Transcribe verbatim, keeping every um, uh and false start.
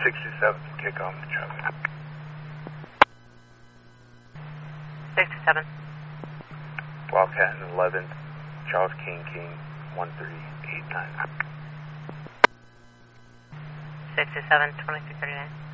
sixty-seven, kick on the traffic. sixty-seven. Wildcat and eleven, Charles King King, one three eight nine. sixty-seven, twenty-three thirty-nine.